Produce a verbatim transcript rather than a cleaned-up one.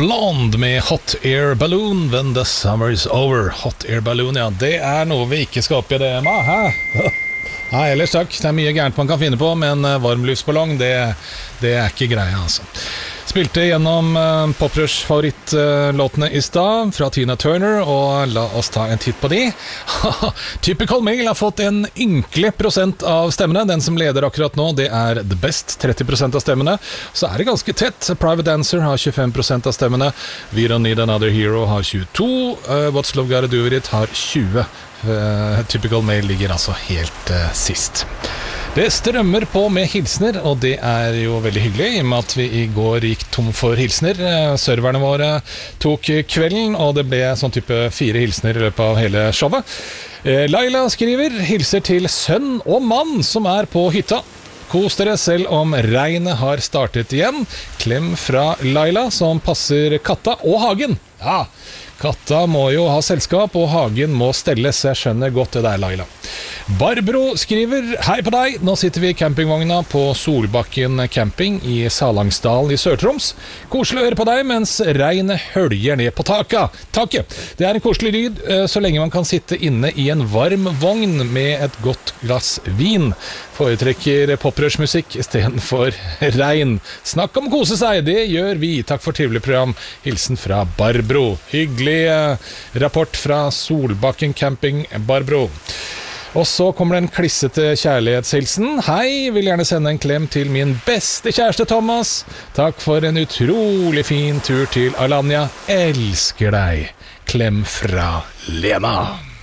Blonde med Hot Air Balloon When the Summer's Over. Hot Air Balloon, ja, det er noe vi ikke skal opp i det, Emma. Hæ? Nei, ellers takk. Det er mye gærent man kan finne på, men varmluftsballong, det, det er ikke greia, altså. Spilte gjennom uh, Poprush favorittlåtene uh, i stad fra Tina Turner, og la oss ta en titt på de. Typical Male har fått en ynkelig prosent av stemmene. Den som leder akkurat nå, det er The Best, tretti prosent av stemmene. Så er det ganske tett. Private Dancer har tjuefem prosent av stemmene. We Don't Need Another Hero har tjueto. Uh, What's Love Gotta Do With It har tjue. Uh, Typical Male ligger altså helt uh, sist. Det strømmer på med hilsner, og det er jo veldig hyggelig, i og med at vi i går gikk tom for hilsner. Serverne våre tok kvelden, og det ble sånn type fire hilsner i løpet av hele showet. Laila skriver, hilser til sønn og mann som er på hytta. Kos dere selv om regnet har startet igjen. Klem fra Laila, som passer katta og hagen. Ja, katta må jo ha selskap, og hagen må stelles. Jeg skjønner godt det der, Laila. Barbro skriver, hei på deg, nå sitter vi i campingvogna på Solbakken camping i Salangsdalen i Sør-Troms. Koselig å høre på deg mens regnet høljer ned på taket. Taket. Det er en koselig lyd, så lenge man kan sitte inne i en varm vogn med et godt glass vin. Foretrekker poprushmusikk i stedet for regn. Snakk om kose seg, det gjør vi. Takk for trivelig program. Hilsen fra Barbro. Hyggelig rapport fra Solbakken camping, Barbro. Og så kommer det en klissete kjærlighetshilsen. Hei, vil gjerne sende en klem til min beste kjæreste Thomas. Takk for en utrolig fin tur til Alanya. Elsker deg. Klem fra Lena.